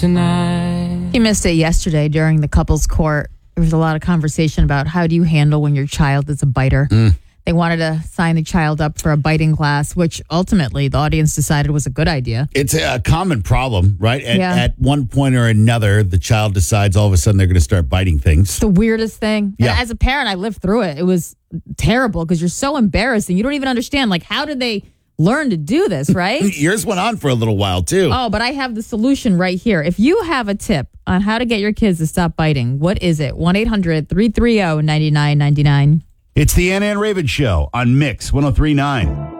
tonight. You missed it yesterday during the couples court. There was a lot of conversation about how do you handle when your child is a biter. They wanted to sign the child up for a biting class, which ultimately the audience decided was a good idea. It's a common problem, right? Yeah. At one point or another, the child decides all of a sudden they're going to start biting things. It's the weirdest thing. Yeah. And as a parent, I lived through it. It was terrible because you're so embarrassing. You don't even understand, like, how did they learn to do this, right? Yours went on for a little while, too. Oh, but I have the solution right here. If you have a tip on how to get your kids to stop biting, what is it? 1-800-330-9999. It's the Ann Raven Show on Mix 103.9.